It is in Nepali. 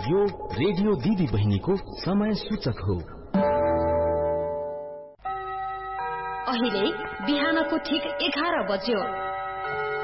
यो रेडियो दिदी बहिनीको समय सूचक हो। अहिले बिहानको ठीक 11 बज्यो।